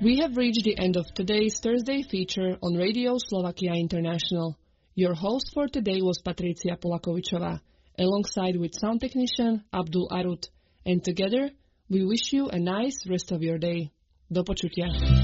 We have reached the end of today's Thursday feature on Radio Slovakia International. Your host for today was Patricia Polakovičová, alongside with sound technician Abdul Arut. And together, we wish you a nice rest of your day. Do počutia.